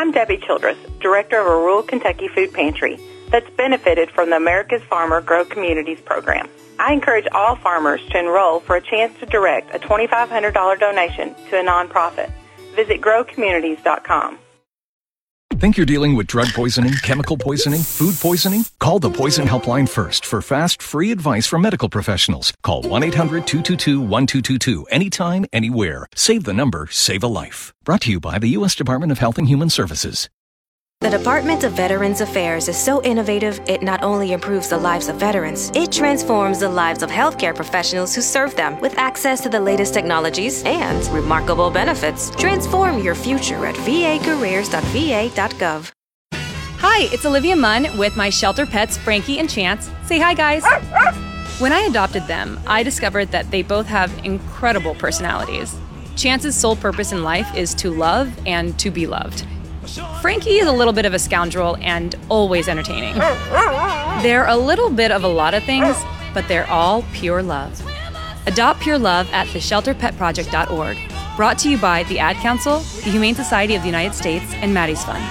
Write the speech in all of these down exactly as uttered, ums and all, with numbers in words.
I'm Debbie Childress, Director of a rural Kentucky food pantry that's benefited from the America's Farmer Grow Communities program. I encourage all farmers to enroll for a chance to direct a twenty-five hundred dollars donation to a nonprofit. Visit grow communities dot com. Think you're dealing with drug poisoning, chemical poisoning, food poisoning? Call the Poison Helpline first for fast, free advice from medical professionals. Call one eight hundred two two two one two two two anytime, anywhere. Save the number, save a life. Brought to you by the U S Department of Health and Human Services. The Department of Veterans Affairs is so innovative, it not only improves the lives of veterans, it transforms the lives of healthcare professionals who serve them with access to the latest technologies and remarkable benefits. Transform your future at v a careers dot v a dot gov. Hi, it's Olivia Munn with my shelter pets, Frankie and Chance. Say hi, guys. When I adopted them, I discovered that they both have incredible personalities. Chance's sole purpose in life is to love and to be loved. Frankie is a little bit of a scoundrel and always entertaining. They're a little bit of a lot of things, but they're all pure love. Adopt pure love at the shelter pet project dot org. Brought to you by the Ad Council, the Humane Society of the United States, and Maddie's Fund.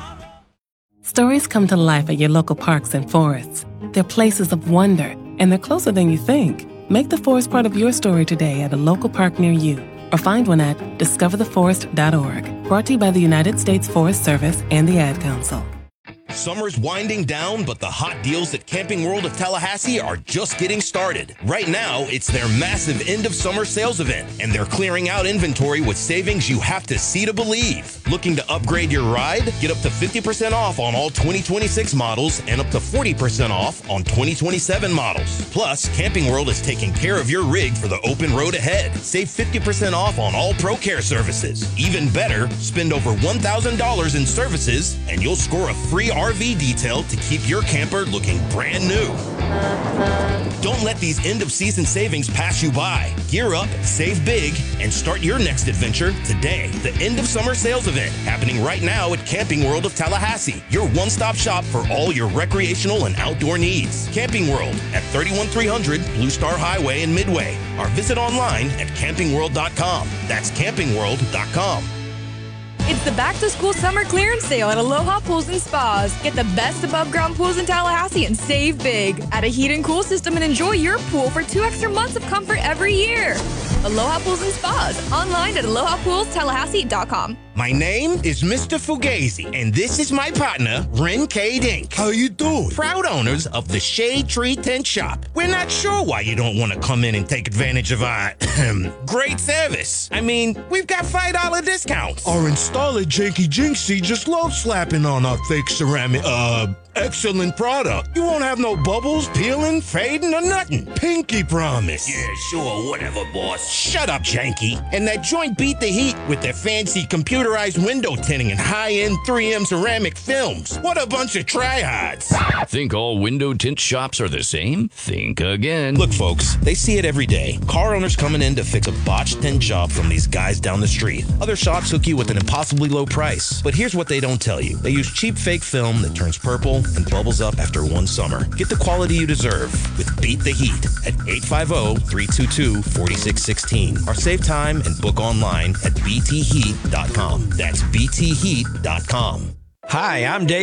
Stories come to life at your local parks and forests. They're places of wonder, and they're closer than you think. Make the forest part of your story today at a local park near you, or find one at discover the forest dot org. Brought to you by the United States Forest Service and the Ad Council. Summer's winding down, but the hot deals at Camping World of Tallahassee are just getting started. Right now, it's their massive end-of-summer sales event, and they're clearing out inventory with savings you have to see to believe. Looking to upgrade your ride? Get up to fifty percent off on all twenty twenty-six models and up to forty percent off on twenty twenty-seven models. Plus, Camping World is taking care of your rig for the open road ahead. Save fifty percent off on all Pro Care services. Even better, spend over one thousand dollars in services, and you'll score a free R V detail to keep your camper looking brand new. Don't let these end-of-season savings pass you by. Gear up, save big, and start your next adventure today. The end-of-summer sales event happening right now at Camping World of Tallahassee, your one-stop shop for all your recreational and outdoor needs. Camping World at thirty-one three hundred Blue Star Highway in Midway, or visit online at camping world dot com. That's camping world dot com. It's the back-to-school summer clearance sale at Aloha Pools and Spas. Get the best above-ground pools in Tallahassee and save big. Add a heat and cool system and enjoy your pool for two extra months of comfort every year. Aloha Pools and Spas. Online at aloha pools tallahassee dot com. My name is Mister Fugazi, and this is my partner, Ren K. Dink. How you doing? Proud owners of the Shade Tree Tent Shop. We're not sure why you don't want to come in and take advantage of our great service. I mean, we've got five dollar discounts. Our installer, Janky Jinxie, just loves slapping on our fake ceramic, uh, excellent product. You won't have no bubbles, peeling, fading, or nothing. Pinky promise. Yeah, sure, whatever, boss. Shut up, Janky. And that joint beat the heat with their fancy computerized window tinting and high-end three M ceramic films. What a bunch of tryhards. Think all window tint shops are the same? Think again. Look, folks, they see it every day. Car owners coming in to fix a botched tint job from these guys down the street. Other shops hook you with an impossibly low price. But here's what they don't tell you. They use cheap fake film that turns purple and bubbles up after one summer. Get the quality you deserve with Beat the Heat at eight five zero, three two two, four six one six or save time and book online at b t heat dot com. That's b t heat dot com. Hi, I'm Dave.